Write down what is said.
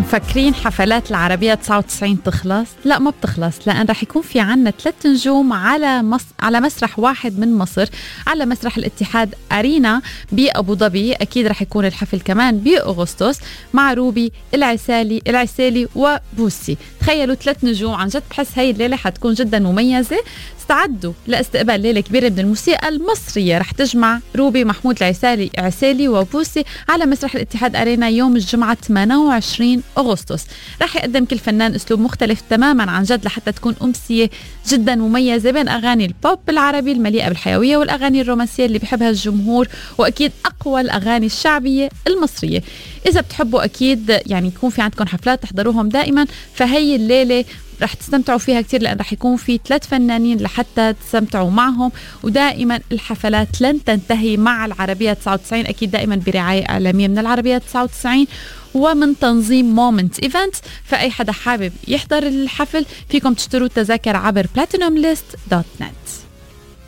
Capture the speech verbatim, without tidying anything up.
مفكرين حفلات العربية تسعة وتسعين تخلص؟ لا، ما بتخلص، لأن رح يكون في عنا ثلاث نجوم على مص... على مسرح واحد من مصر، على مسرح الاتحاد أرينا بأبو ظبي. أكيد رح يكون الحفل كمان بأغسطس مع روبي العسالي العسالي وبوسي. تخيلوا ثلاث نجوم، عن جد بحس هاي الليلة حتكون جدا مميزة. استعدوا لاستقبال ليلة كبيرة من الموسيقى المصرية رح تجمع روبي محمود العسالي عسالي وبوسي على مسرح الاتحاد أرينا يوم الجمعة ثمانية وعشرين أغسطس. رح يقدم كل فنان أسلوب مختلف تماما عن جد لحتى تكون أمسية جدا مميزة بين أغاني البوب العربي المليئة بالحيوية والأغاني الرومانسية اللي بحبها الجمهور، وأكيد أقوى الأغاني الشعبية المصرية. إذا بتحبوا أكيد يعني يكون في عندكم حفلات تحضروهم دائما، فهي الليلة رح تستمتعوا فيها كتير، لأن رح يكون في ثلاث فنانين لحتى تستمتعوا معهم. ودائما الحفلات لن تنتهي مع العربية تسعة وتسعين، أكيد دائما برعاية إعلامية من العربية تسعة وتسعين ومن تنظيم مومنت إيفنت. فأي حدا حابب يحضر الحفل فيكم تشتروا التذاكر عبر بلاتينوم ليست دوت نت.